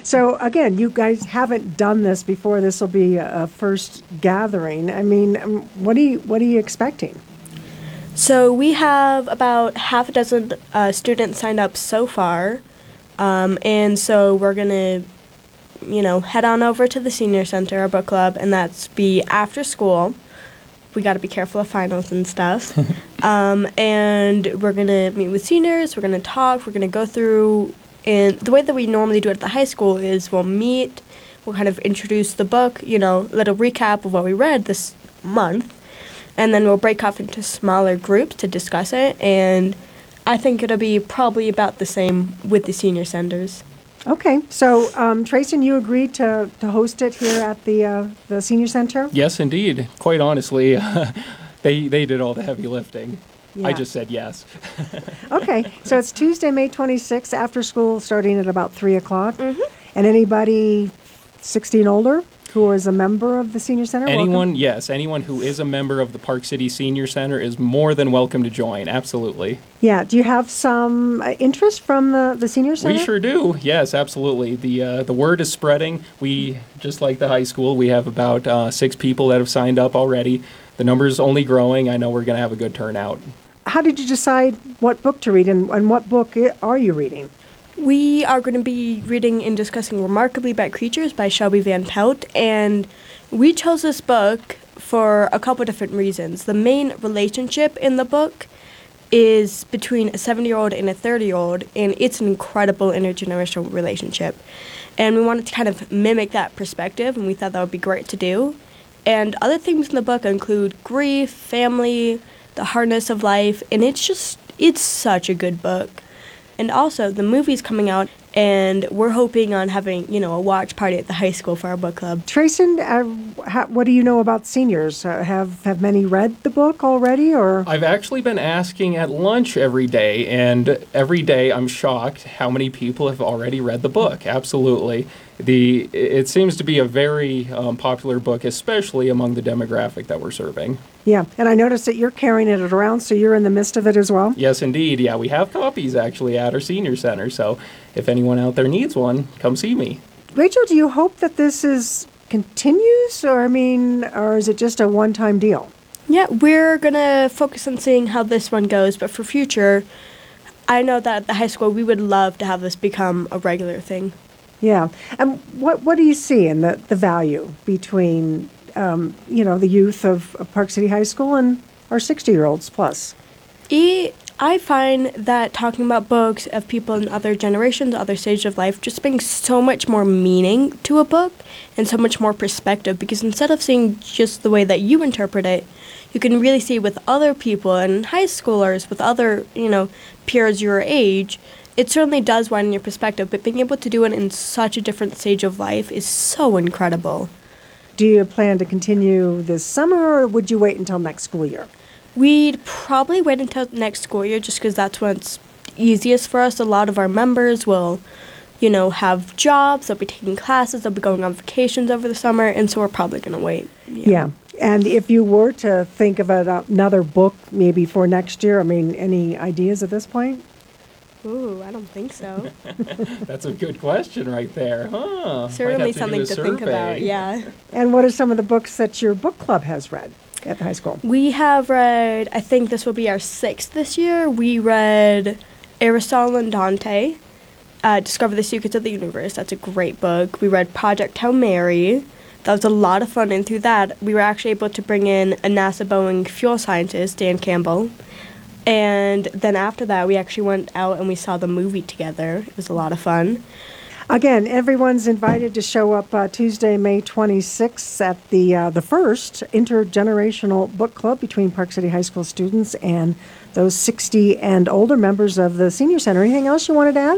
So again, you guys haven't done this before. This will be a first gathering. I mean, what are you expecting? So we have about half a dozen students signed up so far, and so we're gonna, head on over to the senior center, our book club, and that's be after school. We got to be careful of finals and stuff. And we're going to meet with seniors, we're going to talk, we're going to go through, and the way that we normally do it at the high school is we'll meet, we'll kind of introduce the book, little recap of what we read this month, and then we'll break off into smaller groups to discuss it, and I think it'll be probably about the same with the senior centers. Okay, so Tracy, you agreed to host it here at the senior center? Yes, indeed. Quite honestly, they did all the heavy lifting. Yeah. I just said yes. Okay, so it's Tuesday, May 26th, after school, starting at about 3 o'clock. Mm-hmm. And anybody 60 and older who is a member of the senior center? Anyone who is a member of the Park City Senior Center is more than welcome to join. Absolutely. Yeah. Do you have some interest from the senior center? We sure do. Yes, absolutely. The word is spreading. We, just like the high school, we have about 6 people that have signed up already. The number's only growing. I know we're going to have a good turnout. How did you decide what book to read, and what book are you reading? We are going to be reading and discussing Remarkably Bad Creatures by Shelby Van Pelt, and we chose this book for a couple different reasons. The main relationship in the book is between a 70-year-old and a 30-year-old, and it's an incredible intergenerational relationship. And we wanted to kind of mimic that perspective, and we thought that would be great to do. And other themes in the book include grief, family, the hardness of life, and it's such a good book. And also, the movie's coming out, and we're hoping on having, a watch party at the high school for our book club. Trayson, what do you know about seniors? Have many read the book already, or? I've actually been asking at lunch every day, and every day I'm shocked how many people have already read the book. Absolutely. It seems to be a very popular book, especially among the demographic that we're serving. Yeah, and I noticed that you're carrying it around, so you're in the midst of it as well? Yes, indeed. Yeah, we have copies actually at our senior center, so if anyone out there needs one, come see me. Rachel, do you hope that this continues, or is it just a one-time deal? Yeah, we're going to focus on seeing how this one goes, but for future, I know that at the high school we would love to have this become a regular thing. Yeah, and what do you see in the value between, the youth of Park City High School and our 60-year-olds plus? I find that talking about books of people in other generations, other stages of life, just brings so much more meaning to a book and so much more perspective, because instead of seeing just the way that you interpret it, you can really see with other people and high schoolers, with other, peers your age. It certainly does widen your perspective, but being able to do it in such a different stage of life is so incredible. Do you plan to continue this summer, or would you wait until next school year? We'd probably wait until next school year just because that's when it's easiest for us. A lot of our members will, have jobs, they'll be taking classes, they'll be going on vacations over the summer, and so we're probably going to wait. Yeah. And if you were to think of another book maybe for next year, any ideas at this point? Ooh, I don't think so. That's a good question right there, huh? Certainly something to think about, yeah. And what are some of the books that your book club has read at the high school? We have read, I think this will be our 6th this year. We read Aristotle and Dante, Discover the Secrets of the Universe. That's a great book. We read Project Hail Mary. That was a lot of fun, and through that, we were actually able to bring in a NASA Boeing fuel scientist, Dan Campbell. And then after that, we actually went out and we saw the movie together. It was a lot of fun. Again, everyone's invited to show up Tuesday, May 26th at the first intergenerational book club between Park City High School students and those 60 and older members of the Senior Center. Anything else you wanted to add?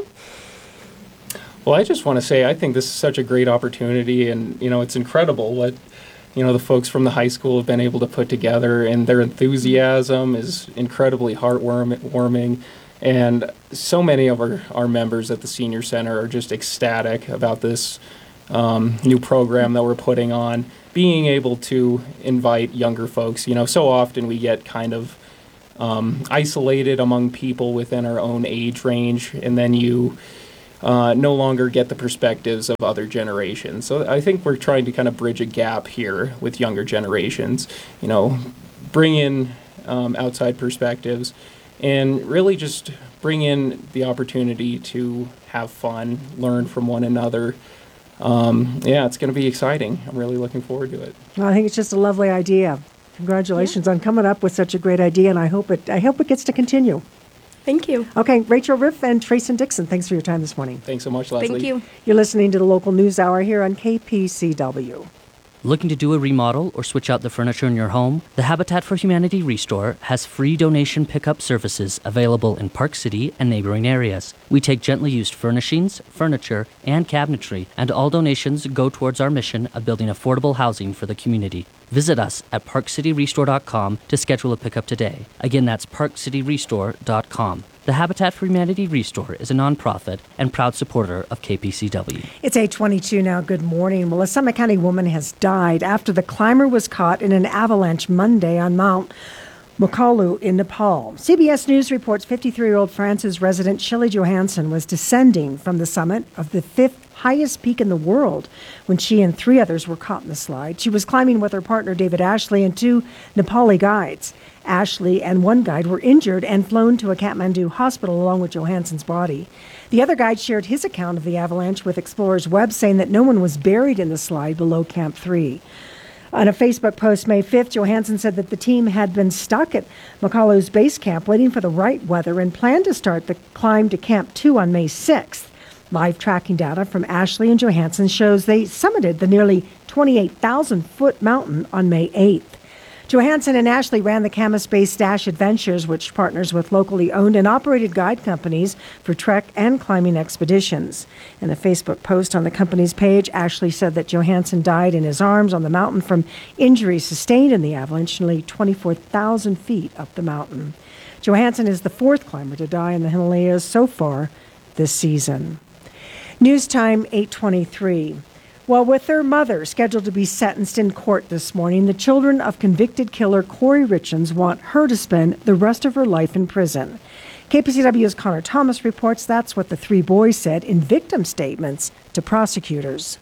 Well, I just want to say I think this is such a great opportunity, and, it's incredible what the folks from the high school have been able to put together, and their enthusiasm is incredibly heartwarming. And so many of our members at the Senior Center are just ecstatic about this new program that we're putting on, being able to invite younger folks. So often we get kind of isolated among people within our own age range, and then you no longer get the perspectives of other generations. So I think we're trying to kind of bridge a gap here with younger generations, bring in outside perspectives and really just bring in the opportunity to have fun, learn from one another. It's going to be exciting. I'm really looking forward to it. Well, I think it's just a lovely idea. Congratulations on coming up with such a great idea, and I hope it gets to continue. Thank you. Okay, Rachel Riff and Trayson Dixon, thanks for your time this morning. Thanks so much, Leslie. Thank you. You're listening to the local news hour here on KPCW. Looking to do a remodel or switch out the furniture in your home? The Habitat for Humanity Restore has free donation pickup services available in Park City and neighboring areas. We take gently used furnishings, furniture, and cabinetry, and all donations go towards our mission of building affordable housing for the community. Visit us at parkcityrestore.com to schedule a pickup today. Again, that's parkcityrestore.com. The Habitat for Humanity Restore is a nonprofit and proud supporter of KPCW. It's 8:22 now. Good morning. Well, a Summit County woman has died after the climber was caught in an avalanche Monday on Mount Makalu in Nepal. CBS News reports 53-year-old Francis resident Shelley Johansson was descending from the summit of the fifth highest peak in the world when she and 3 others were caught in the slide. She was climbing with her partner David Ashley and 2 Nepali guides. Ashley and 1 guide were injured and flown to a Kathmandu hospital along with Johansson's body. The other guide shared his account of the avalanche with Explorers Web, saying that no one was buried in the slide below Camp 3. On a Facebook post May 5th, Johansson said that the team had been stuck at Makalu's base camp waiting for the right weather and planned to start the climb to Camp 2 on May 6th. Live tracking data from Ashley and Johansson shows they summited the nearly 28,000-foot mountain on May 8th. Johansson and Ashley ran the Camas Base Dash Adventures, which partners with locally owned and operated guide companies for trek and climbing expeditions. In a Facebook post on the company's page, Ashley said that Johansson died in his arms on the mountain from injuries sustained in the avalanche nearly 24,000 feet up the mountain. Johansson is the 4th climber to die in the Himalayas so far this season. News time 8:23. Well, with their mother scheduled to be sentenced in court this morning, the children of convicted killer Corey Richens want her to spend the rest of her life in prison. KPCW's Connor Thomas reports that's what the 3 boys said in victim statements to prosecutors.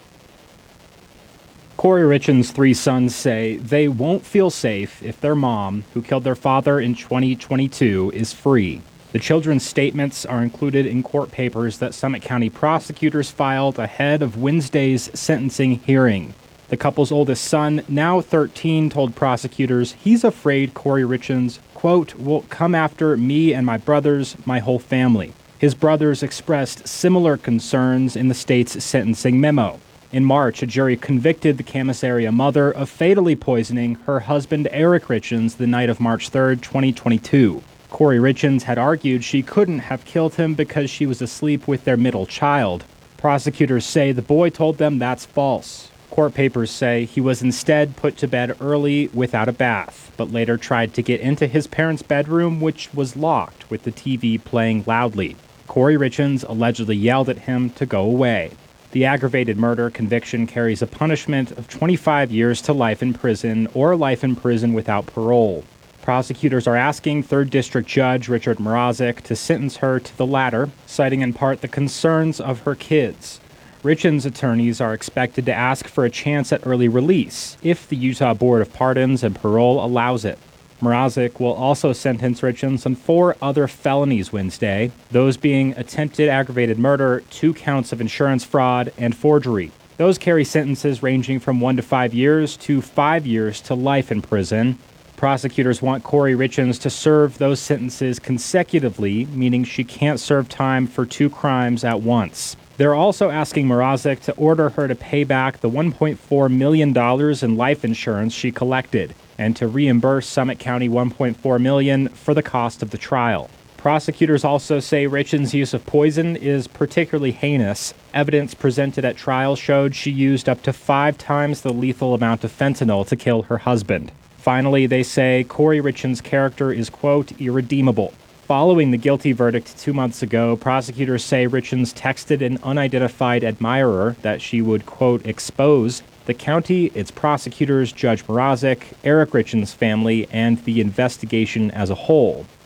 Corey Richens' 3 sons say they won't feel safe if their mom, who killed their father in 2022, is free. The children's statements are included in court papers that Summit County prosecutors filed ahead of Wednesday's sentencing hearing. The couple's oldest son, now 13, told prosecutors he's afraid Corey Richens, quote, will come after me and my brothers, my whole family. His brothers expressed similar concerns in the state's sentencing memo. In March, a jury convicted the Camas area mother of fatally poisoning her husband Eric Richens the night of March 3, 2022. Corey Richens had argued she couldn't have killed him because she was asleep with their middle child. Prosecutors say the boy told them that's false. Court papers say he was instead put to bed early without a bath, but later tried to get into his parents' bedroom, which was locked with the TV playing loudly. Corey Richens allegedly yelled at him to go away. The aggravated murder conviction carries a punishment of 25 years to life in prison or life in prison without parole. Prosecutors are asking 3rd District Judge Richard Mrazek to sentence her to the latter, citing in part the concerns of her kids. Richens' attorneys are expected to ask for a chance at early release if the Utah Board of Pardons and Parole allows it. Mrazek will also sentence Richens on 4 other felonies Wednesday, those being attempted aggravated murder, 2 counts of insurance fraud, and forgery. Those carry sentences ranging from 1 to 5 years to 5 years to life in prison. Prosecutors want Corey Richens to serve those sentences consecutively, meaning she can't serve time for 2 crimes at once. They're also asking Mrazek to order her to pay back the $1.4 million in life insurance she collected, and to reimburse Summit County $1.4 million for the cost of the trial. Prosecutors also say Richens' use of poison is particularly heinous. Evidence presented at trial showed she used up to 5 times the lethal amount of fentanyl to kill her husband. Finally, they say Corey Richens' character is, quote, irredeemable. Following the guilty verdict 2 months ago, prosecutors say Richens texted an unidentified admirer that she would, quote, expose the county, its prosecutors, Judge Mrazek, Eric Richens' family, and the investigation as a whole.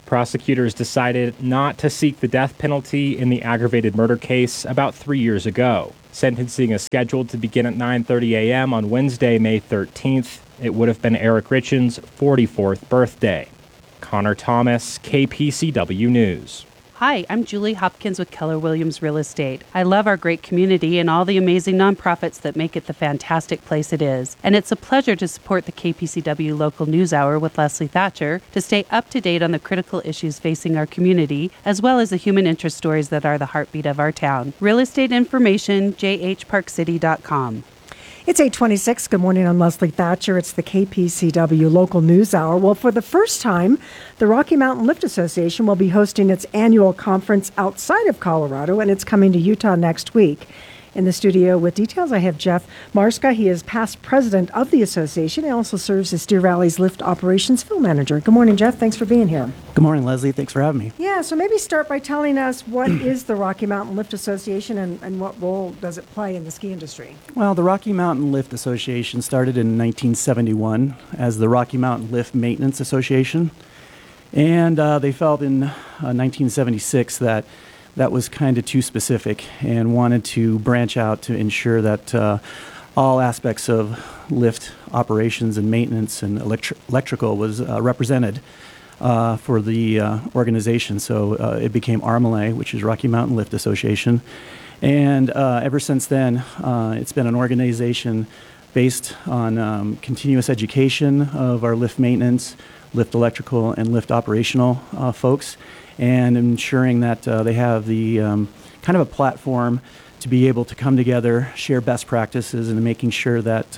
Prosecutors decided not to seek the death penalty in the aggravated murder case about 3 years ago. Sentencing is scheduled to begin at 9:30 a.m. on Wednesday, May 13th. It would have been Eric Richens' 44th birthday. Connor Thomas, KPCW News. Hi, I'm Julie Hopkins with Keller Williams Real Estate. I love our great community and all the amazing nonprofits that make it the fantastic place it is. And it's a pleasure to support the KPCW Local News Hour with Leslie Thatcher to stay up to date on the critical issues facing our community, as well as the human interest stories that are the heartbeat of our town. Real estate information, jhparkcity.com. It's 8:26. Good morning. I'm Leslie Thatcher. It's the KPCW Local News Hour. Well, for the first time, the Rocky Mountain Lift Association will be hosting its annual conference outside of Colorado, and it's coming to Utah next week. In the studio with details, I have Jeff Marska. He is past president of the association. He also serves as Deer Valley's Lift Operations Field Manager. Good morning, Jeff. Thanks for being here. Good morning, Leslie. Thanks for having me. Yeah, so maybe start by telling us what is the Rocky Mountain Lift Association and what role does it play in the ski industry? Well, the Rocky Mountain Lift Association started in 1971 as the Rocky Mountain Lift Maintenance Association. And they felt in 1976 that was kind of too specific and wanted to branch out to ensure that all aspects of lift operations and maintenance and electrical was represented for the organization. So it became RMLA, which is Rocky Mountain Lift Association. And ever since then, it's been an organization based on continuous education of our lift maintenance, lift electrical, and lift operational folks, and ensuring that they have the kind of a platform to be able to come together, share best practices, and making sure that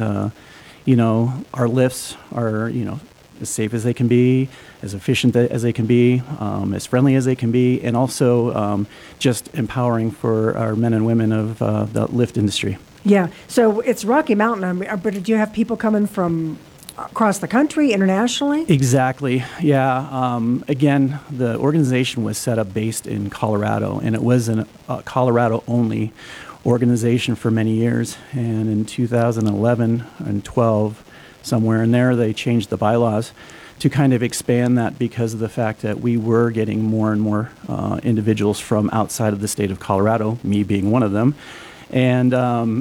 our lifts are as safe as they can be, as efficient as they can be, as friendly as they can be, and also just empowering for our men and women of the lift industry. Yeah, so it's Rocky Mountain, but do you have people coming from across the country, internationally? Exactly. Yeah. Again, the organization was set up based in Colorado, and it was a Colorado-only organization for many years. And in 2011 and 12, somewhere in there, they changed the bylaws to kind of expand that because of the fact that we were getting more and more individuals from outside of the state of Colorado, me being one of them. And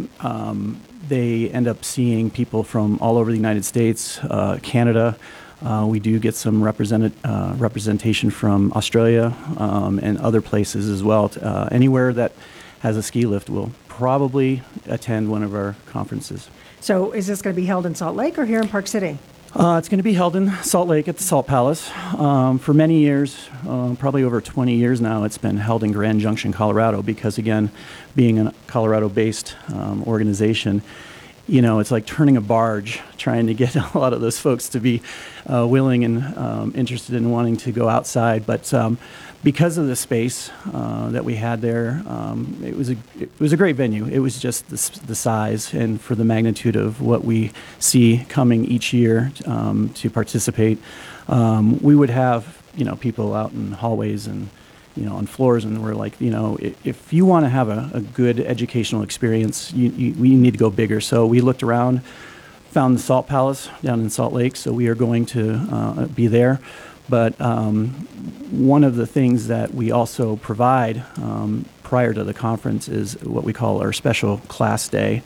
they end up seeing people from all over the United States, Canada. We do get some representation from Australia and other places as well. Anywhere that has a ski lift will probably attend one of our conferences. So is this going to be held in Salt Lake or here in Park City? It's going to be held in Salt Lake at the Salt Palace. For many years, probably over 20 years now, it's been held in Grand Junction, Colorado, because, again, being a Colorado-based organization, it's like turning a barge, trying to get a lot of those folks to be willing and interested in wanting to go outside. But because of the space that we had there, it was a great venue. It was just the size and for the magnitude of what we see coming each year to participate. We would have people out in hallways and on floors, and we're like, if you want to have a good educational experience, we need to go bigger. So we looked around, found the Salt Palace down in Salt Lake, so we are going to be there. But one of the things that we also provide prior to the conference is what we call our special class day.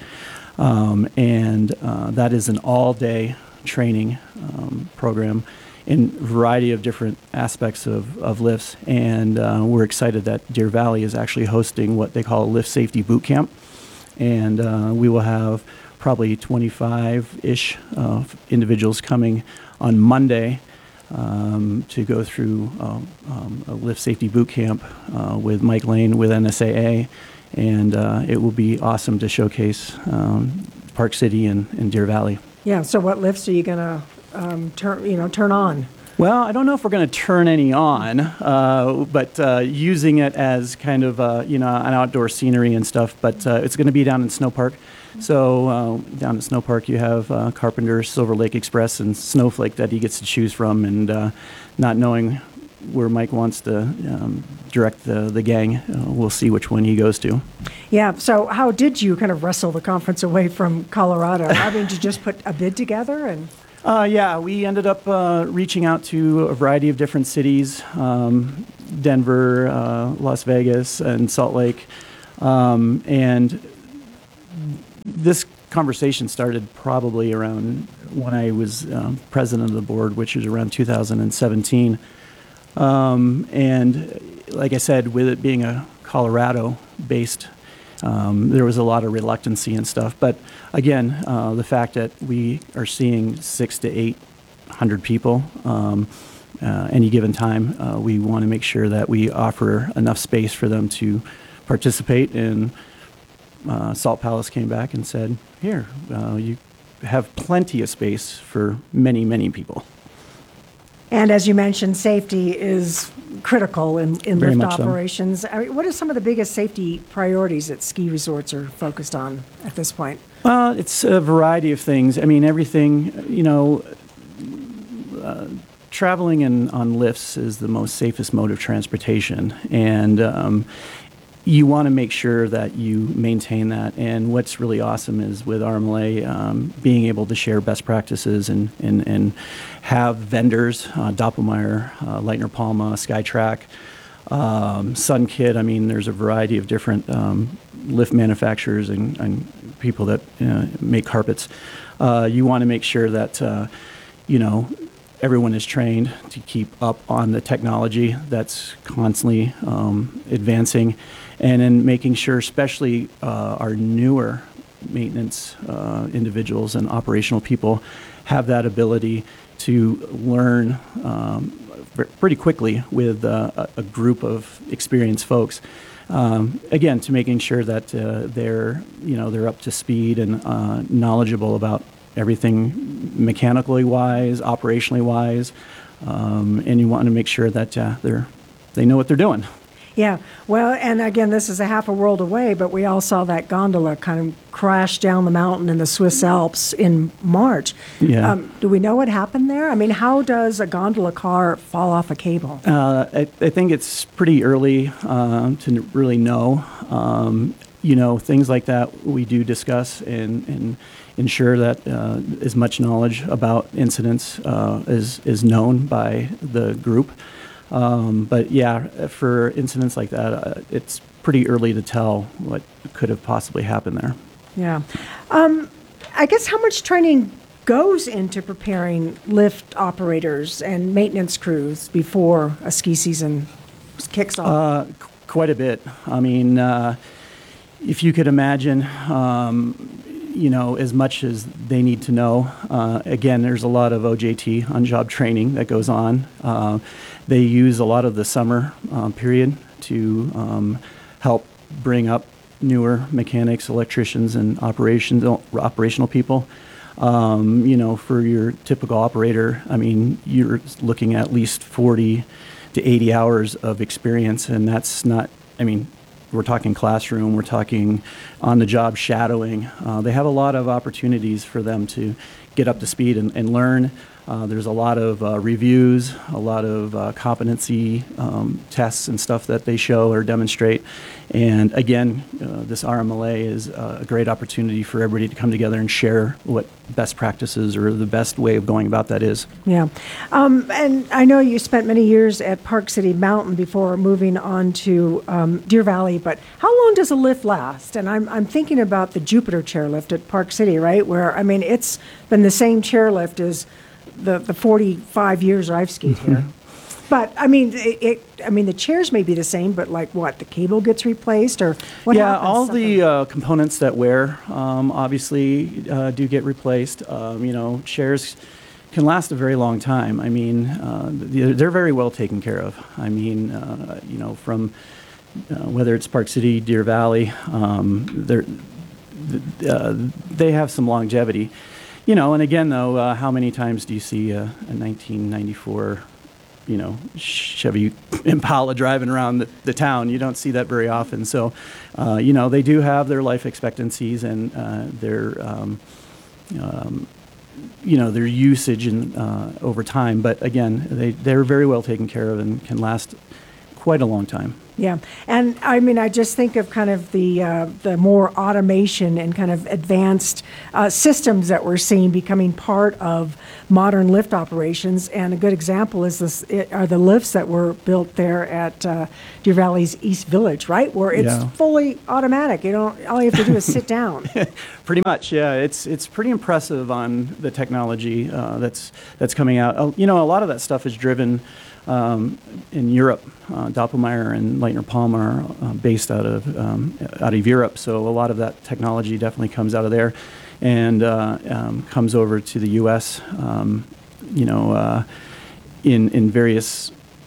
And that is an all-day training program in a variety of different aspects of lifts. And we're excited that Deer Valley is actually hosting what they call a lift safety boot camp. And we will have probably 25-ish individuals coming on Monday to go through a lift safety boot camp with Mike Lane with NSAA. And it will be awesome to showcase Park City and Deer Valley. Yeah, so what lifts are you going to turn on? Well, I don't know if we're going to turn any on, but using it as kind of an outdoor scenery and stuff. But it's going to be down in Snow Park. So down at Snow Park, you have Carpenter, Silver Lake Express, and Snowflake that he gets to choose from. And not knowing where Mike wants to direct the gang, we'll see which one he goes to. Yeah. So how did you kind of wrestle the conference away from Colorado? I mean, did you just put a bid together and? Yeah, we ended up reaching out to a variety of different cities, Denver, Las Vegas, and Salt Lake. And this conversation started probably around when I was president of the board, which is around 2017. And like I said, with it being a Colorado-based, there was a lot of reluctancy and stuff. But again, the fact that we are seeing 600 to 800 people any given time, we want to make sure that we offer enough space for them to participate. And Salt Palace came back and said, here, you have plenty of space for many, many people. And as you mentioned, safety is critical in Very lift much so. operations. I mean, what are some of the biggest safety priorities that ski resorts are focused on at this point? It's a variety of things. I mean, everything, traveling on lifts is the most safest mode of transportation. And you want to make sure that you maintain that. And what's really awesome is with RMLA being able to share best practices and have vendors, Doppelmayr, Leitner Palma, Skytrack, Sunkit. I mean, there's a variety of different lift manufacturers and people that make carpets. You want to make sure that, everyone is trained to keep up on the technology that's constantly advancing, and in making sure, especially our newer maintenance individuals and operational people have that ability to learn pretty quickly with a group of experienced folks. Again, to making sure that they're up to speed and knowledgeable about everything mechanically wise, operationally wise, and you want to make sure that they know what they're doing. Yeah, well, and again, this is a half a world away, but we all saw that gondola kind of crash down the mountain in the Swiss Alps in March. Yeah. Do we know what happened there? I mean, how does a gondola car fall off a cable? I think it's pretty early to really know. Things like that we do discuss and ensure that as much knowledge about incidents is known by the group. But yeah, for incidents like that, it's pretty early to tell what could have possibly happened there. Yeah. I guess how much training goes into preparing lift operators and maintenance crews before a ski season kicks off? Quite a bit. I mean, if you could imagine, as much as they need to know. Again, there's a lot of OJT, on-job training, that goes on. They use a lot of the summer period to help bring up newer mechanics, electricians, and operational people. For your typical operator, I mean, you're looking at least 40 to 80 hours of experience, and that's not, we're talking classroom, we're talking on-the-job shadowing. They have a lot of opportunities for them to get up to speed and learn. There's a lot of reviews, a lot of competency tests and stuff that they show or demonstrate. And again, this RMLA is a great opportunity for everybody to come together and share what best practices or the best way of going about that is. Yeah. And I know you spent many years at Park City Mountain before moving on to Deer Valley, but how long does a lift last? And I'm thinking about the Jupiter chairlift at Park City, right? Where, it's been the same chairlift as the 45 years I've skied here. But, the chairs may be the same, but like what? The cable gets replaced or what happens? Yeah, all the components that wear obviously do get replaced. Chairs can last a very long time. They're very well taken care of. From whether it's Park City, Deer Valley, they have some longevity. And again, though, how many times do you see a 1994, Chevy Impala driving around the town? You don't see that very often. So, they do have their life expectancies and their usage and over time. But again, they're very well taken care of and can last quite a long time. Yeah, and I mean, I just think of kind of the more automation and kind of advanced systems that we're seeing becoming part of modern lift operations. And a good example is are the lifts that were built there at Deer Valley's East Village, right? Where it's Yeah. fully automatic. All you have to do is sit down. Pretty much, yeah. It's pretty impressive on the technology that's coming out. You know, a lot of that stuff is driven in Europe. Doppelmayr and Leitner Palmer are based out of Europe, so a lot of that technology definitely comes out of there, and comes over to the U.S. In various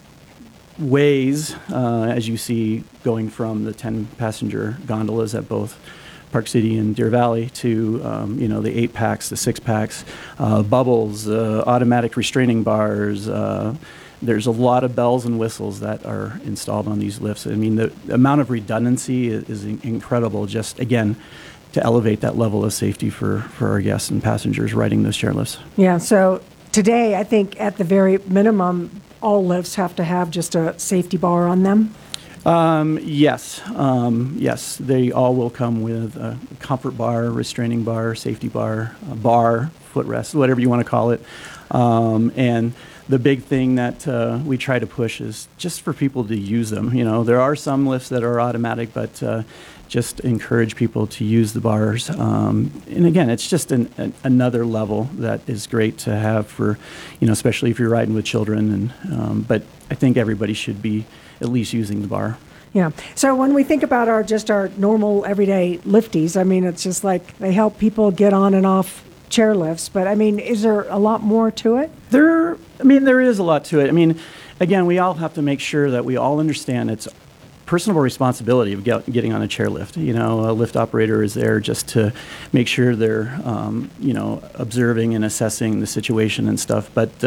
ways, as you see, going from the 10-passenger gondolas at both Park City and Deer Valley to the 8-packs, the 6-packs, bubbles, automatic restraining bars. There's a lot of bells and whistles that are installed on these lifts. I mean, the amount of redundancy is incredible, just, again, to elevate that level of safety for our guests and passengers riding those chairlifts. Yeah, so today, I think at the very minimum, all lifts have to have just a safety bar on them. Yes, they all will come with a comfort bar, restraining bar, safety bar, footrest, whatever you want to call it. And the big thing that we try to push is just for people to use them. You know, there are some lifts that are automatic, but just encourage people to use the bars. And again, it's just another level that is great to have for, especially if you're riding with children. And but I think everybody should be at least using the bar. Yeah. So when we think about our normal everyday lifties, I mean, it's just like they help people get on and off chairlifts. But I mean, is there a lot more to it? There is a lot to it. I mean, again, we all have to make sure that we all understand it's personal responsibility of getting on a chairlift. A lift operator is there just to make sure they're, observing and assessing the situation and stuff. But,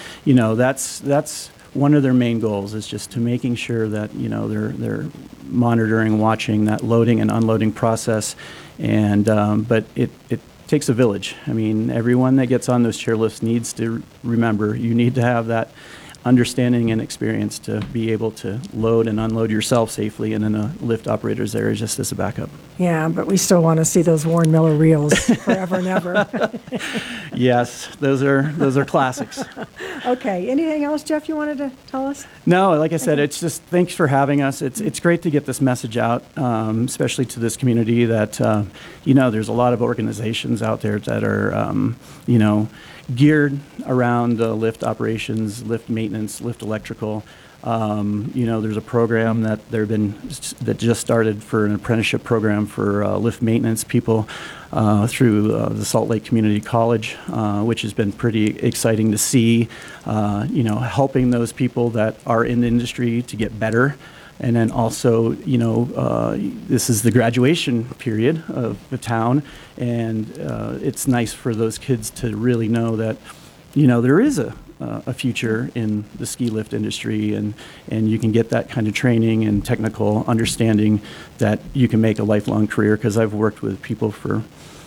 that's one of their main goals is just to making sure that, they're monitoring, watching that loading and unloading process. And, but it takes a village. I mean, everyone that gets on those chairlifts needs to remember you need to have that understanding and experience to be able to load and unload yourself safely, and then a lift operator's there just as a backup. Yeah, but we still want to see those Warren Miller reels forever and ever. Yes, those are classics. Okay, anything else, Jeff, you wanted to tell us? No, like I said, it's just thanks for having us. It's great to get this message out, especially to this community that, there's a lot of organizations out there that are, geared around lift operations, lift maintenance, lift electrical. There's a program that just started for an apprenticeship program for lift maintenance people through the Salt Lake Community College, which has been pretty exciting to see. Helping those people that are in the industry to get better. And then also, this is the graduation period of the town, and it's nice for those kids to really know that, there is a future in the ski lift industry, and you can get that kind of training and technical understanding that you can make a lifelong career. Because I've worked with people for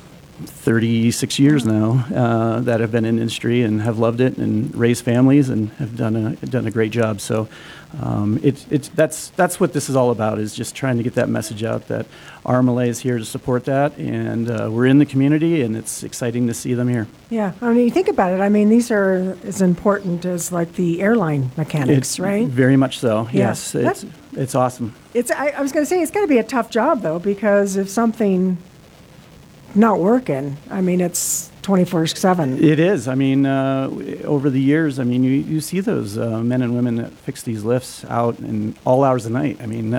36 years now that have been in industry and have loved it and raised families and have done a great job. So that's what this is all about, is just trying to get that message out that RMLA is here to support that, and we're in the community, and it's exciting to see them here. Yeah, I mean, you think about it. I mean, these are as important as like the airline mechanics, right? Very much so. Yeah. Yes, it's awesome. I was going to say it's got to be a tough job though, because if something not working, I mean, it's 24/7. It is. I mean, over the years, I mean, you see those men and women that fix these lifts out in all hours of the night. I mean,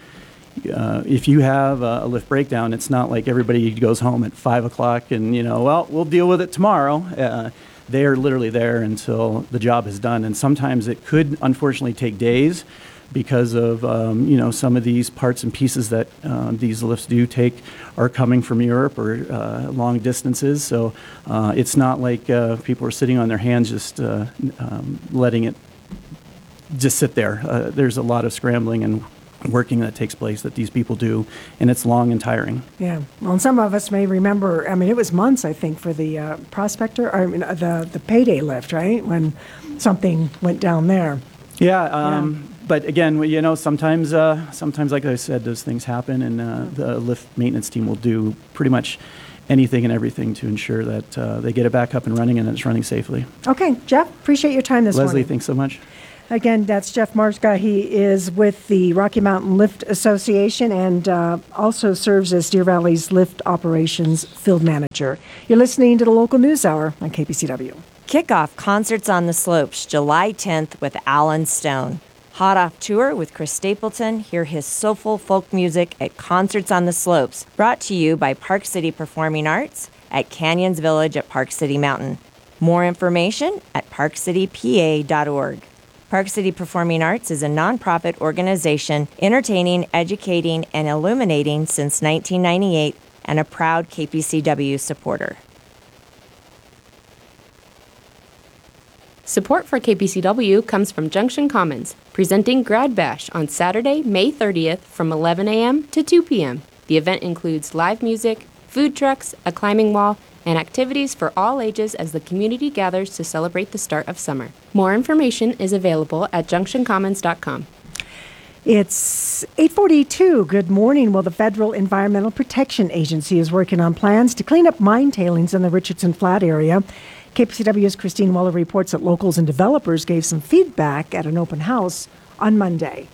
if you have a lift breakdown, it's not like everybody goes home at 5 o'clock and, we'll deal with it tomorrow. They are literally there until the job is done. And sometimes it could, unfortunately, take days because of, some of these parts and pieces that these lifts do take are coming from Europe or long distances. So it's not like people are sitting on their hands just letting it just sit there. There's a lot of scrambling and working that takes place that these people do, and it's long and tiring. Yeah. Well, and some of us may remember, I mean, it was months, I think, for the Prospector, the payday lift, right? When something went down there. Yeah. But again, sometimes, like I said, those things happen, and the lift maintenance team will do pretty much anything and everything to ensure that they get it back up and running and it's running safely. Okay, Jeff, appreciate your time this Leslie, morning. thanks so much. Again, that's Jeff Marsga. He is with the Rocky Mountain Lift Association and also serves as Deer Valley's Lift Operations Field Manager. You're listening to the Local News Hour on KPCW. Kickoff Concerts on the Slopes, July 10th with Alan Stone. Hot off tour with Chris Stapleton, hear his soulful folk music at Concerts on the Slopes, brought to you by Park City Performing Arts at Canyons Village at Park City Mountain. More information at parkcitypa.org. Park City Performing Arts is a nonprofit organization entertaining, educating, and illuminating since 1998 and a proud KPCW supporter. Support for KPCW comes from Junction Commons, presenting Grad Bash on Saturday, May 30th from 11 a.m. to 2 p.m. The event includes live music, food trucks, a climbing wall, and activities for all ages as the community gathers to celebrate the start of summer. More information is available at junctioncommons.com. It's 8:42. Good morning. Well, the Federal Environmental Protection Agency is working on plans to clean up mine tailings in the Richardson Flat area. KPCW's Christine Waller reports that locals and developers gave some feedback at an open house on Monday.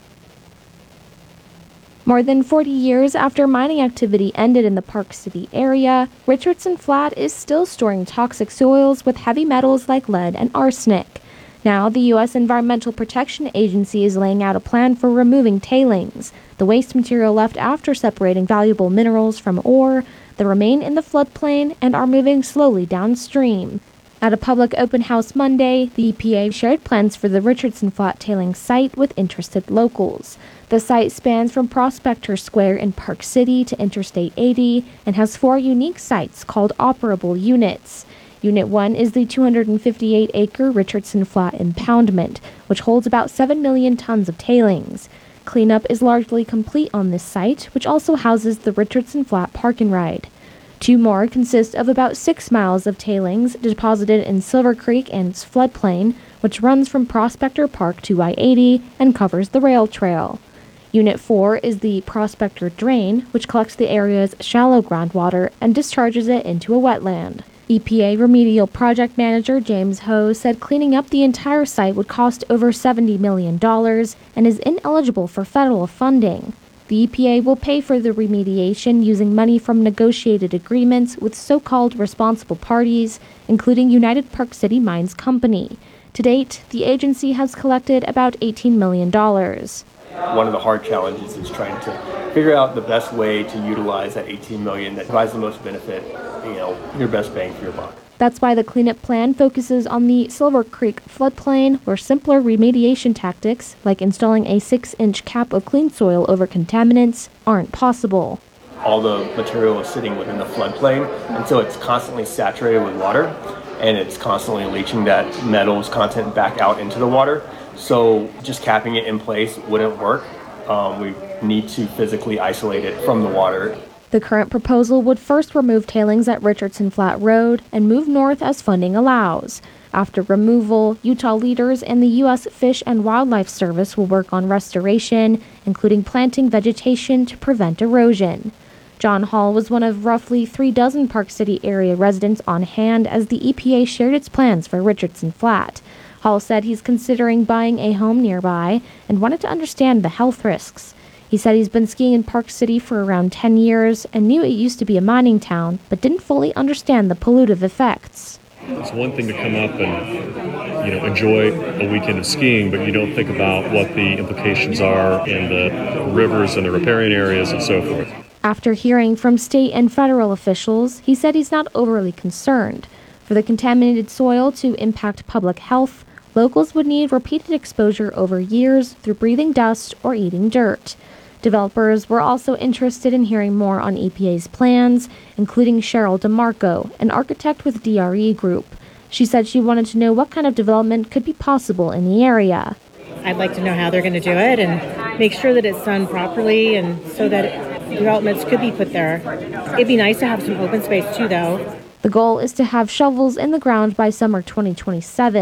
More than 40 years after mining activity ended in the Park City area, Richardson Flat is still storing toxic soils with heavy metals like lead and arsenic. Now, the U.S. Environmental Protection Agency is laying out a plan for removing tailings, the waste material left after separating valuable minerals from ore that remain in the floodplain and are moving slowly downstream. At a public open house Monday, the EPA shared plans for the Richardson Flat tailings site with interested locals. The site spans from Prospector Square in Park City to Interstate 80 and has 4 unique sites called operable units. Unit 1 is the 258-acre Richardson Flat impoundment, which holds about 7 million tons of tailings. Cleanup is largely complete on this site, which also houses the Richardson Flat Park and Ride. 2 more consist of about 6 miles of tailings deposited in Silver Creek and its floodplain, which runs from Prospector Park to I-80 and covers the rail trail. Unit 4 is the Prospector Drain, which collects the area's shallow groundwater and discharges it into a wetland. EPA Remedial Project Manager James Ho said cleaning up the entire site would cost over $70 million and is ineligible for federal funding. The EPA will pay for the remediation using money from negotiated agreements with so-called responsible parties, including United Park City Mines Company. To date, the agency has collected about $18 million. One of the hard challenges is trying to figure out the best way to utilize that $18 million that provides the most benefit, your best bang for your buck. That's why the cleanup plan focuses on the Silver Creek floodplain, where simpler remediation tactics, like installing a 6-inch cap of clean soil over contaminants, aren't possible. All the material is sitting within the floodplain, and so it's constantly saturated with water, and it's constantly leaching that metals content back out into the water. So just capping it in place wouldn't work. We need to physically isolate it from the water. The current proposal would first remove tailings at Richardson Flat Road and move north as funding allows. After removal, Utah leaders and the U.S. Fish and Wildlife Service will work on restoration, including planting vegetation to prevent erosion. John Hall was one of roughly 36 Park City area residents on hand as the EPA shared its plans for Richardson Flat. Hall said he's considering buying a home nearby and wanted to understand the health risks. He said he's been skiing in Park City for around 10 years and knew it used to be a mining town, but didn't fully understand the pollutive effects. It's one thing to come up and, enjoy a weekend of skiing, but you don't think about what the implications are in the rivers and the riparian areas and so forth. After hearing from state and federal officials, he said he's not overly concerned. For the contaminated soil to impact public health, locals would need repeated exposure over years through breathing dust or eating dirt. Developers were also interested in hearing more on EPA's plans, including Cheryl DeMarco, an architect with DRE Group. She said she wanted to know what kind of development could be possible in the area. I'd like to know how they're going to do it and make sure that it's done properly and so that developments could be put there. It'd be nice to have some open space too, though. The goal is to have shovels in the ground by summer 2027.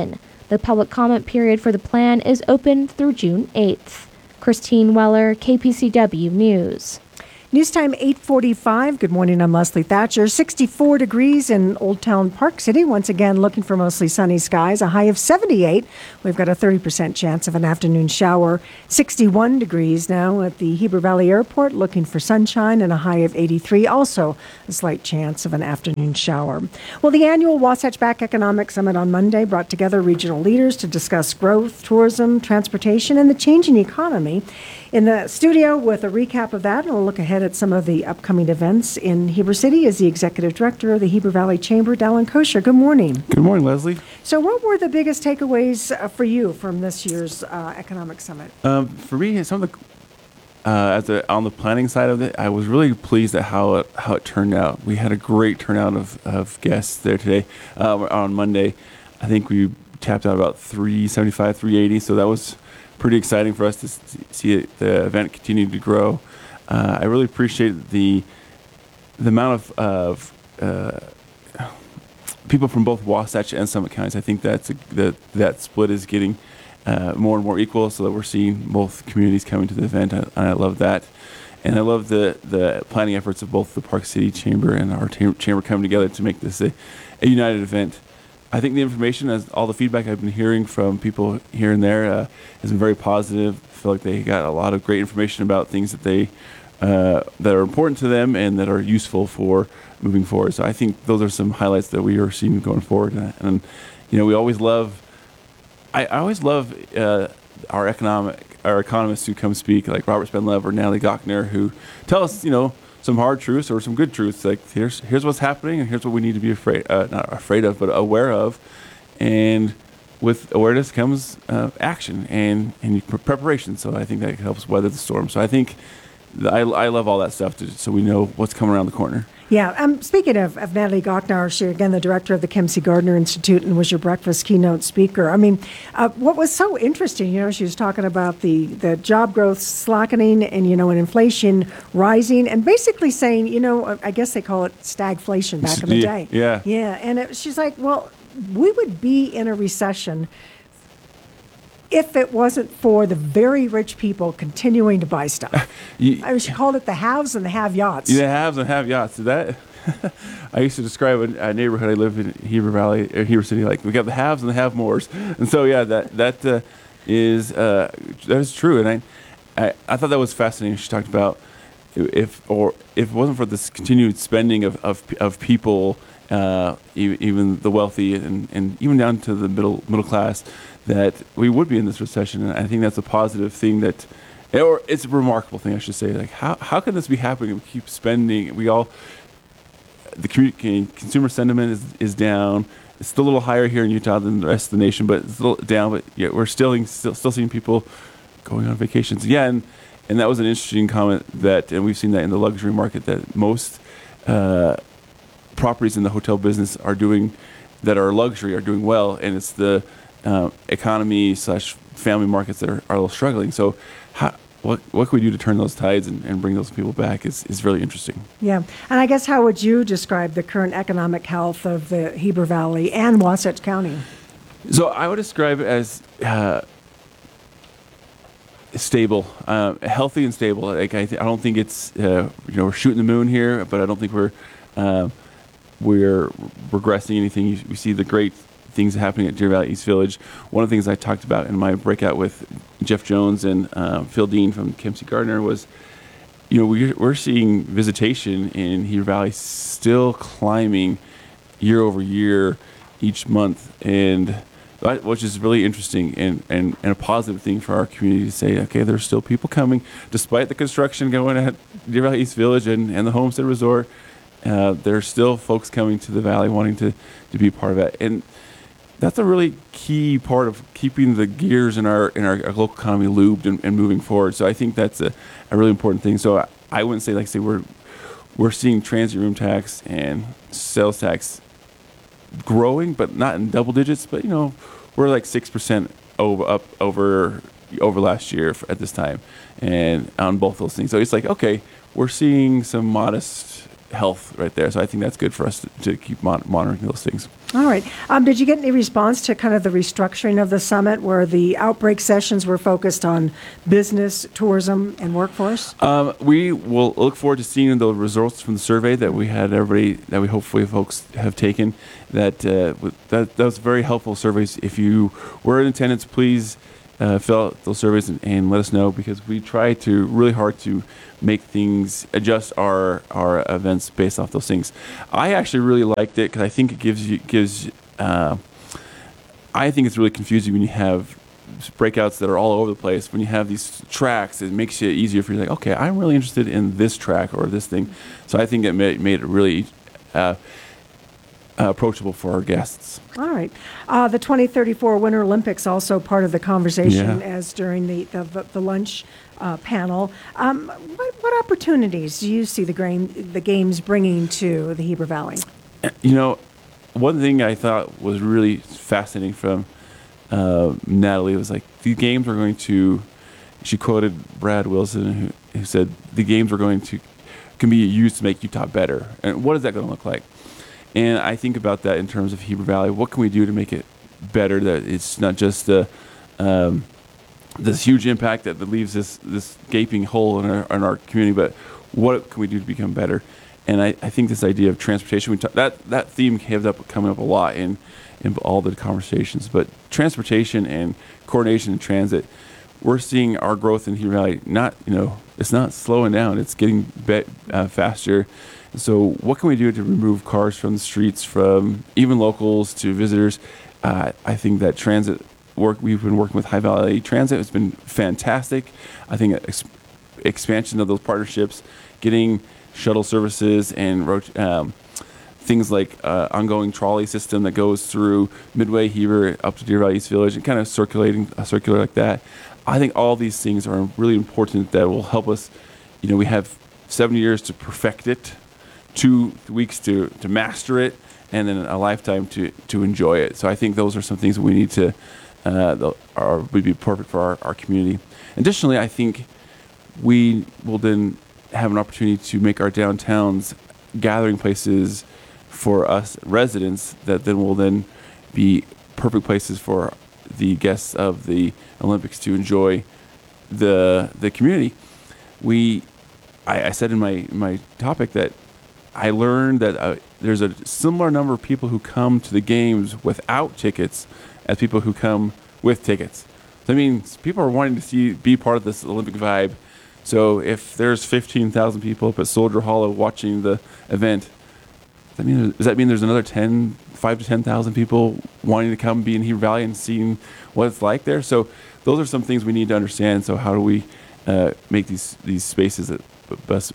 The public comment period for the plan is open through June 8th. Christine Weller, KPCW News. News time 8:45. Good morning, I'm Leslie Thatcher. 64 degrees in Old Town Park City. Once again, looking for mostly sunny skies. A high of 78. We've got a 30% chance of an afternoon shower. 61 degrees now at the Heber Valley Airport, looking for sunshine and a high of 83. Also, a slight chance of an afternoon shower. Well, the annual Wasatch Back Economic Summit on Monday brought together regional leaders to discuss growth, tourism, transportation, and the changing economy. In the studio with a recap of that, and we'll look ahead at some of the upcoming events in Heber City, is the Executive Director of the Heber Valley Chamber, Dallin Kosher. Good morning. Good morning, Leslie. So what were the biggest takeaways for you from this year's Economic Summit? For me, some of the on the planning side of it, I was really pleased at how it turned out. We had a great turnout of guests there today. On Monday, I think we tapped out about 375, 380, so that was pretty exciting for us to see the event continue to grow. I really appreciate the amount of people from both Wasatch and Summit counties. I think that split is getting more and more equal, so that we're seeing both communities coming to the event. I love that, and I love the planning efforts of both the Park City Chamber and our chamber coming together to make this a united event. I think the information, as all the feedback I've been hearing from people here and there, has been very positive. I feel like they got a lot of great information about things that are important to them and that are useful for moving forward. So I think those are some highlights that we are seeing going forward. And we always love. I always love our economists who come speak, like Robert Spenlev or Natalie Gochner, who tell us, some hard truths or some good truths. Like here's what's happening and here's what we need to be not afraid of, but aware of. And with awareness comes action and preparation. So I think that helps weather the storm. So I think I love all that stuff so we know what's coming around the corner. Yeah, speaking of Natalie Gochner, she, again, the director of the Kempsey Gardner Institute and was your breakfast keynote speaker. I mean, what was so interesting, she was talking about the job growth slackening and, and inflation rising and basically saying, I guess they call it stagflation back in the day. Yeah. Yeah, and she's like, well, we would be in a recession if it wasn't for the very rich people continuing to buy stuff. She called it the haves and the have-yachts. The haves and have-yachts. That I used to describe a neighborhood I live in Heber Valley, or Heber City, like we got the haves and the have-mores. And so, yeah, that is true. And I thought that was fascinating. She talked about if it wasn't for this continued spending of people, even the wealthy and even down to the middle class, that we would be in this recession. And I think that's a positive thing or it's a remarkable thing, I should say. Like, how can this be happening? We keep spending. The consumer sentiment is down. It's still a little higher here in Utah than the rest of the nation, but it's a little down. But yet we're still seeing people going on vacations. Yeah, and that was an interesting comment and we've seen that in the luxury market, that most properties in the hotel business that are luxury are doing well, and it's the economy / family markets that are a little struggling. So what can we do to turn those tides and bring those people back is really interesting. Yeah. And I guess how would you describe the current economic health of the Heber Valley and Wasatch County? So I would describe it as stable, healthy and stable. Like I don't think it's we're shooting the moon here, but I don't think we're regressing anything. We see the great things happening at Deer Valley East Village. One of the things I talked about in my breakout with Jeff Jones and Phil Dean from Kempsey Gardner was, we're seeing visitation in Heber Valley still climbing year over year each month, and which is really interesting and a positive thing for our community to say, okay, there's still people coming despite the construction going at Deer Valley East Village and the Homestead Resort. There's still folks coming to the valley wanting to be part of it, and that's a really key part of keeping the gears in our local economy lubed and moving forward. So I think that's a really important thing. So I wouldn't say we're seeing transient room tax and sales tax growing, but not in double digits. But we're like 6% over last year at this time, and on both those things. So it's like, okay, we're seeing some modest health right there. So I think that's good for us to keep monitoring those things. All right. Did you get any response to kind of the restructuring of the summit where the outbreak sessions were focused on business, tourism, and workforce? We will look forward to seeing the results from the survey that we had that we hopefully folks have taken. That was very helpful surveys. If you were in attendance, please fill out those surveys and let us know, because we try to really hard to adjust our events based off those things. I actually really liked it because I think it gives I think it's really confusing when you have breakouts that are all over the place. When you have these tracks, it makes it easier for you, like, okay, I'm really interested in this track or this thing. So I think it made it really approachable for our guests. All right. The 2034 Winter Olympics also part of the conversation as during the lunch panel. What opportunities do you see the games bringing to the Heber Valley? You know, one thing I thought was really fascinating from Natalie was like, the games are going to, she quoted Brad Wilson, who said, the games can be used to make Utah better. And what is that going to look like? And I think about that in terms of Heber Valley. What can we do to make it better? That it's not just this huge impact that leaves this gaping hole in our community, but what can we do to become better? And I think this idea of transportation, that theme ends up coming up a lot in all the conversations. But transportation and coordination and transit, we're seeing our growth in Heber Valley. It's not slowing down. It's getting faster. So what can we do to remove cars from the streets, from even locals to visitors? I think that transit work, we've been working with High Valley Transit, has been fantastic. I think expansion of those partnerships, getting shuttle services and things like ongoing trolley system that goes through Midway, Heber, up to Deer Valley East Village, and kind of circulating like that. I think all these things are really important that will help us. We have 7 years to perfect it, 2 weeks to master it, and then a lifetime to enjoy it. So I think those are some things that we need to would be perfect for our community. Additionally, I think we will then have an opportunity to make our downtowns gathering places for us residents that will then be perfect places for the guests of the Olympics to enjoy the community. I said in my topic that I learned that there's a similar number of people who come to the games without tickets as people who come with tickets. So that means people are wanting to be part of this Olympic vibe. So if there's 15,000 people up at Soldier Hollow watching the event, does that mean there's another 5 to 10,000 people wanting to come be in Heber Valley and seeing what it's like there? So those are some things we need to understand. So how do we make these spaces that best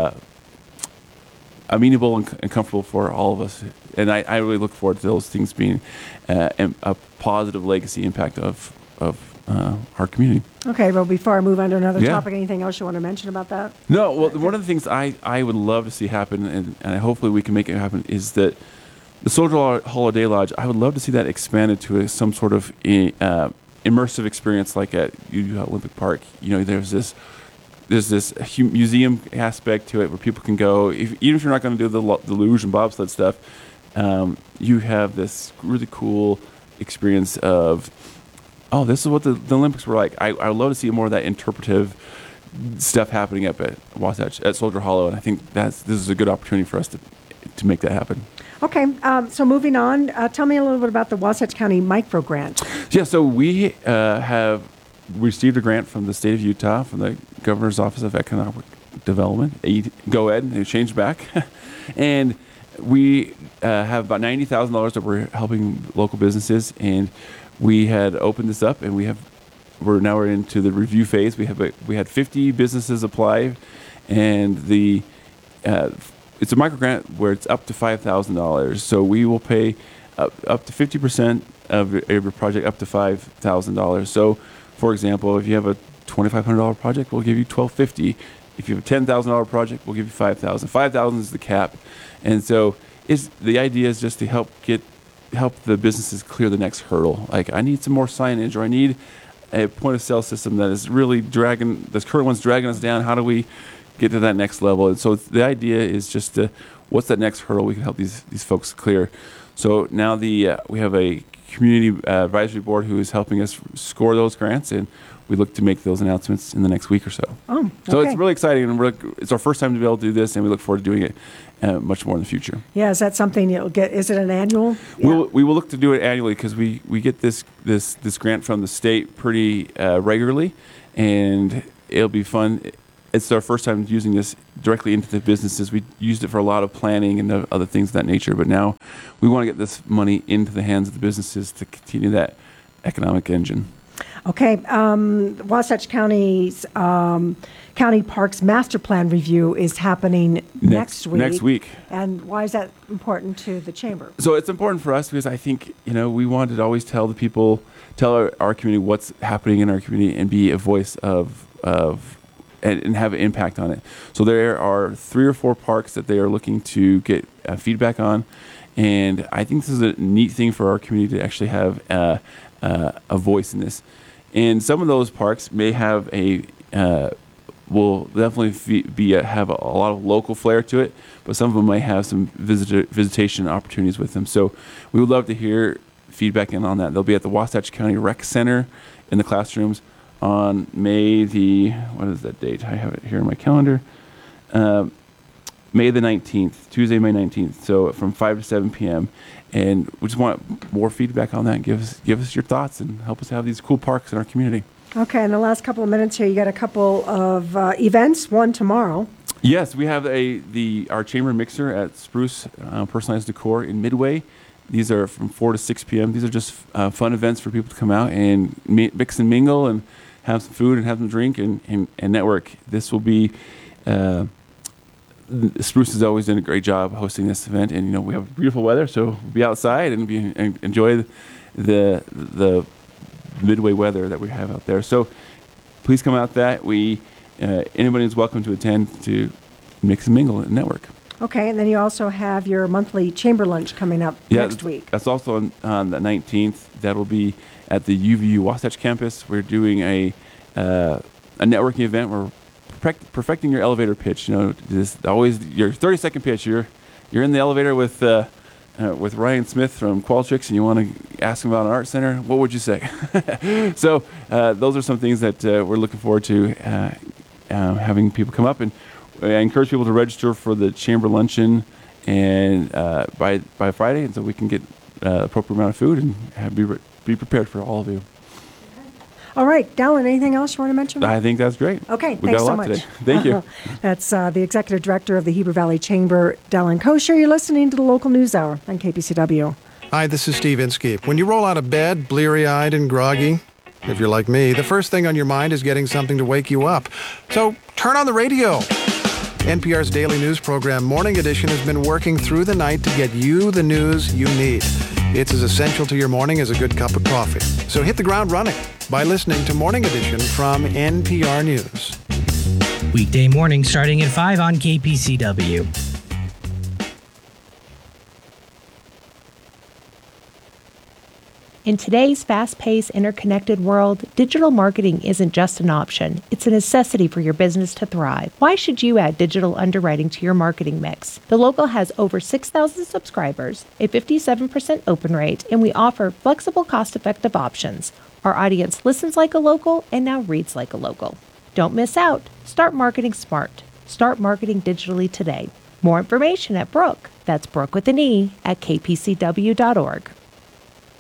amenable and comfortable for all of us? And I really look forward to those things being a positive legacy impact of our community. Okay, well, before I move on to another topic, anything else you want to mention about that? No, well, one of the things I would love to see happen, and hopefully we can make it happen, is that the Soldier Hollow Day Lodge, I would love to see that expanded to some sort of immersive experience like at Utah Olympic Park. There's this museum aspect to it where people can go, even if you're not going to do the luge and bobsled stuff, you have this really cool experience of, oh, this is what the Olympics were like. I would love to see more of that interpretive stuff happening up at Wasatch, at Soldier Hollow, and I think this is a good opportunity for us to make that happen. Okay, so moving on, tell me a little bit about the Wasatch County Micro Grant. Yeah, so we have received a grant from the state of Utah, from the Governor's Office of Economic Development, GOED, they changed back, and we have about $90,000 that we're helping local businesses, and we had opened this up, and we're into the review phase. We had 50 businesses apply, and it's a micro grant where it's up to $5,000. So we will pay up to 50% of your project, up to $5,000. So, for example, if you have a $2,500 project, we'll give you $1,250. If you have a $10,000 project, we'll give you $5,000. $5,000 is the cap, and so the idea is just to help the businesses clear the next hurdle. Like, I need some more signage, or I need a point of sale system that is really this current one's dragging us down. How do we get to that next level. And so the idea is just to, what's that next hurdle we can help these folks clear. So now we have a community advisory board who is helping us score those grants, and we look to make those announcements in the next week or so. Oh, okay. So it's really exciting, and it's our first time to be able to do this, and we look forward to doing it much more in the future. Yeah, is that something you'll get? Is it an annual? We will look to do it annually because we get this grant from the state pretty regularly, and it'll be fun. It's our first time using this directly into the businesses. We used it for a lot of planning and other things of that nature, but now we want to get this money into the hands of the businesses to continue that economic engine. Okay, Wasatch County's County Parks Master Plan Review is happening next week. Next week. And why is that important to the Chamber? So it's important for us because I think, we wanted to always tell our community what's happening in our community and be a voice and have an impact on it. So there are 3 or 4 parks that they are looking to get feedback on, and I think this is a neat thing for our community to actually have a voice in this. And some of those parks may have will definitely have a lot of local flair to it, but some of them might have some visitation opportunities with them. So we would love to hear feedback on that. They'll be at the Wasatch County Rec Center in the classrooms on May what is that date? I have it here in my calendar. May the 19th, Tuesday, May 19th. So from 5 to 7 p.m. And we just want more feedback on that. Give us your thoughts and help us have these cool parks in our community. Okay, in the last couple of minutes here, you got a couple of events, one tomorrow. Yes, we have our chamber mixer at Spruce Personalized Decor in Midway. These are from 4 to 6 p.m. These are just fun events for people to come out and mix and mingle and have some food and have some drink and network. This will be, Spruce has always done a great job hosting this event, and we have beautiful weather, so we'll be outside and enjoy the Midway weather that we have out there. So please come out anybody is welcome to attend to mix and mingle and network. Okay, and then you also have your monthly chamber lunch coming up next week. That's also on the 19th. That'll be at the UVU Wasatch campus. We're doing a networking event. We're perfecting your elevator pitch. Always your 30-second pitch. You're in the elevator with Ryan Smith from Qualtrics, and you want to ask him about an art center. What would you say? So those are some things that we're looking forward to having people come up, and I encourage people to register for the chamber luncheon and by Friday, and so we can get appropriate amount of food and be prepared for all of you. All right, Dallin, anything else you want to mention? I think that's great. Okay, we thanks got a so lot much. Today. Thank you. That's the Executive Director of the Heber Valley Chamber, Dallin Kosher. You're listening to the Local News Hour on KPCW. Hi, this is Steve Inskeep. When you roll out of bed, bleary-eyed and groggy, if you're like me, the first thing on your mind is getting something to wake you up. So turn on the radio. NPR's daily news program, Morning Edition, has been working through the night to get you the news you need. It's as essential to your morning as a good cup of coffee. So hit the ground running by listening to Morning Edition from NPR News. Weekday morning starting at 5 on KPCW. In today's fast-paced, interconnected world, digital marketing isn't just an option. It's a necessity for your business to thrive. Why should you add digital underwriting to your marketing mix? The Local has over 6,000 subscribers, a 57% open rate, and we offer flexible, cost-effective options. Our audience listens like a local and now reads like a local. Don't miss out. Start marketing smart. Start marketing digitally today. More information at Brooke. That's Brooke with an E at kpcw.org.